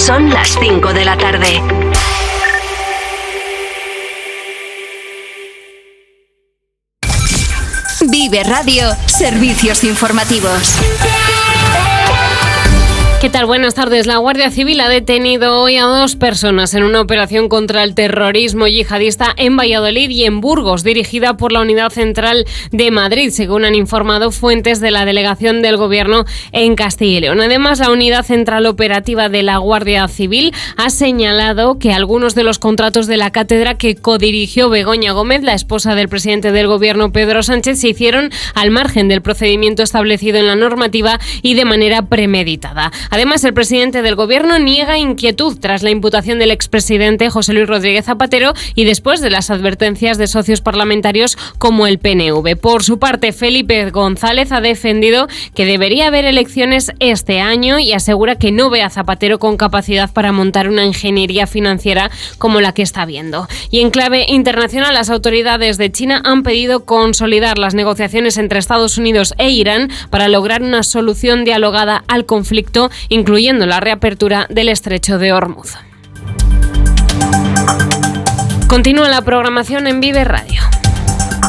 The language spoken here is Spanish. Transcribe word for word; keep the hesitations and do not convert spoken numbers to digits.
Son las cinco de la tarde. Vive Radio, servicios informativos. ¿Qué tal? Buenas tardes. La Guardia Civil ha detenido hoy a dos personas en una operación contra el terrorismo yihadista en Valladolid y en Burgos, dirigida por la Unidad Central de Madrid, según han informado fuentes de la Delegación del Gobierno en Castilla y León. Además, la Unidad Central Operativa de la Guardia Civil ha señalado que algunos de los contratos de la cátedra que codirigió Begoña Gómez, la esposa del presidente del Gobierno Pedro Sánchez, se hicieron al margen del procedimiento establecido en la normativa y de manera premeditada. Además, el presidente del Gobierno niega inquietud tras la imputación del expresidente José Luis Rodríguez Zapatero y después de las advertencias de socios parlamentarios como el P N V. Por su parte, Felipe González ha defendido que debería haber elecciones este año y asegura que no ve a Zapatero con capacidad para montar una ingeniería financiera como la que está viendo. Y en clave internacional, las autoridades de China han pedido consolidar las negociaciones entre Estados Unidos e Irán para lograr una solución dialogada al conflicto, incluyendo la reapertura del estrecho de Hormuz. Continúa la programación en Vive Radio.